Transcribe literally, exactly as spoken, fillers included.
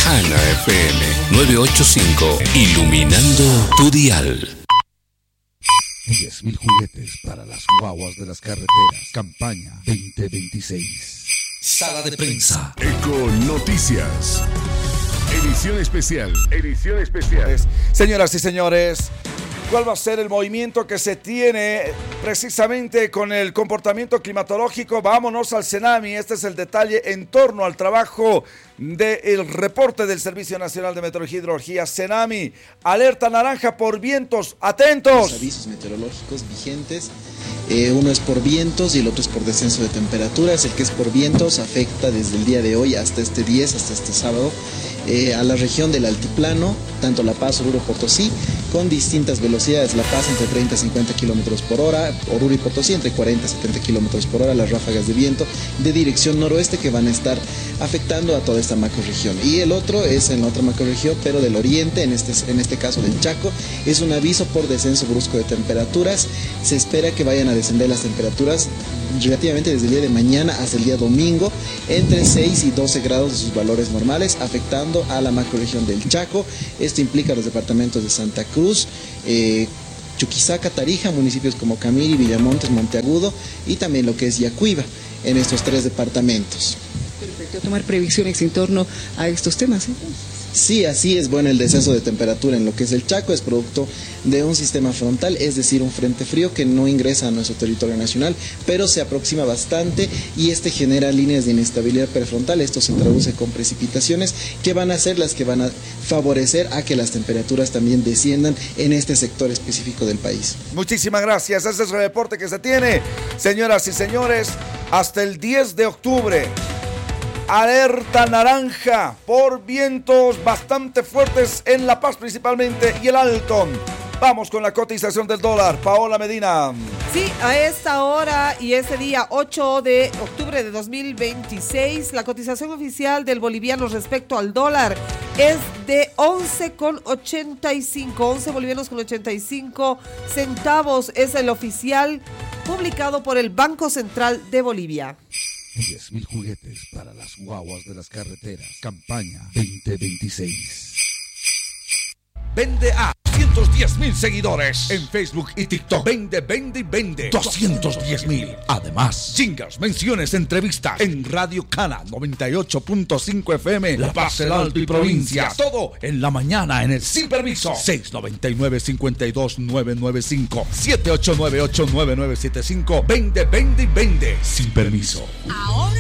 Hanna F M novecientos ochenta y cinco, iluminando tu dial. diez mil juguetes para las guaguas de las carreteras. Campaña veinte veintiséis. Sala de prensa. Eco Noticias. Edición especial. Edición especial. Señoras y señores, ¿cuál va a ser el movimiento que se tiene precisamente con el comportamiento climatológico? Vámonos al Cenami. Este es el detalle en torno al trabajo del reporte del Servicio Nacional de Meteorología y Hidrología, Cenami. Alerta naranja por vientos. ¡Atentos! Los avisos meteorológicos vigentes. Eh, uno es por vientos y el otro es por descenso de temperaturas. El que es por vientos afecta desde el día de hoy hasta este diez, hasta este sábado, eh, a la región del altiplano, tanto La Paz, Oruro, Potosí, con distintas velocidades. La Paz entre treinta a cincuenta kilómetros por hora, Oruro y Potosí entre cuarenta a setenta kilómetros por hora, las ráfagas de viento de dirección noroeste que van a estar afectando a toda esta macrorregión. Y el otro es en la otra macrorregión, pero del oriente, en este, en este caso del Chaco, es un aviso por descenso brusco de temperaturas. Se espera que vayan a descender las temperaturas relativamente desde el día de mañana hasta el día domingo, entre seis y doce grados de sus valores normales, afectando a la macrorregión del Chaco. Esto implica los departamentos de Santa Cruz, eh, Chuquisaca, Tarija, municipios como Camiri, Villamontes, Monteagudo y también lo que es Yacuiba, en estos tres departamentos. Perfecto, tomar previsiones en torno a estos temas, ¿eh? Sí, así es. Bueno, el descenso de temperatura en lo que es el Chaco es producto de un sistema frontal, es decir, un frente frío que no ingresa a nuestro territorio nacional, pero se aproxima bastante y este genera líneas de inestabilidad prefrontal. Esto se traduce con precipitaciones que van a ser las que van a favorecer a que las temperaturas también desciendan en este sector específico del país. Muchísimas gracias. Ese es el reporte que se tiene, señoras y señores, hasta el diez de octubre. Alerta naranja por vientos bastante fuertes en La Paz principalmente y el Alto. Vamos con la cotización del dólar. Paola Medina. Sí, a esta hora y ese día ocho de octubre de dos mil veintiséis, la cotización oficial del boliviano respecto al dólar es de once con ochenta y cinco, once bolivianos con ochenta y cinco centavos. Es el oficial publicado por el Banco Central de Bolivia. diez mil juguetes para las guaguas de las carreteras. Campaña veinte veintiséis. Vende a doscientos diez mil seguidores en Facebook y TikTok. Vende, vende y vende. doscientos diez mil. Además, jingles, menciones, entrevistas en Radio Cana noventa y ocho punto cinco F M, La Paz, el Alto y provincias. Todo en la mañana en el Sin Permiso. seis nueve nueve, cinco dos nueve nueve cinco, siete ocho nueve ocho nueve nueve siete cinco. Vende, vende y vende. Sin Permiso. Ahora